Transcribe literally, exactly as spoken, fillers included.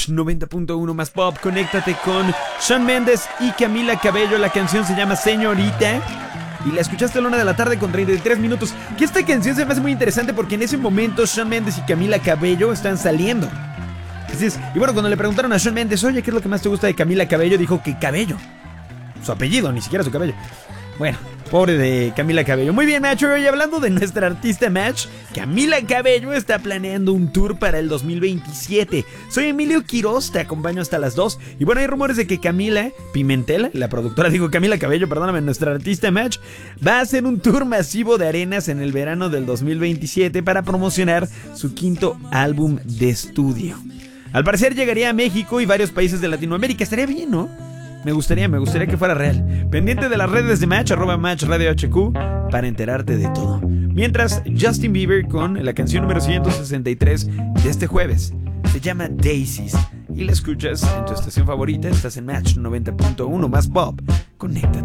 Match noventa punto uno más pop. Conéctate con Shawn Mendes y Camila Cabello. La canción se llama Señorita y la escuchaste a la una de la tarde con treinta y tres minutos. Que esta canción se me hace muy interesante porque en ese momento Shawn Mendes y Camila Cabello están saliendo. Entonces, y bueno, cuando le preguntaron a Shawn Mendes, oye, ¿qué es lo que más te gusta de Camila Cabello? Dijo que Cabello. Su apellido, ni siquiera su cabello. Bueno, pobre de Camila Cabello. Muy bien, Match. Y hablando de nuestra artista Match, Camila Cabello está planeando un tour para el dos mil veintisiete. Soy Emilio Quiroz, te acompaño hasta las dos. Y bueno, hay rumores de que Camila Pimentel, la productora, digo Camila Cabello, perdóname, nuestra artista Match, va a hacer un tour masivo de arenas en el verano del dos mil veintisiete para promocionar su quinto álbum de estudio. Al parecer llegaría a México y varios países de Latinoamérica. Estaría bien, ¿no? Me gustaría, me gustaría que fuera real. Pendiente de las redes de Match, arroba Match Radio H Q, para enterarte de todo. Mientras, Justin Bieber con la canción número ciento sesenta y tres de este jueves. Se llama Daisies y la escuchas en tu estación favorita. Estás en Match noventa punto uno más pop. Conéctate.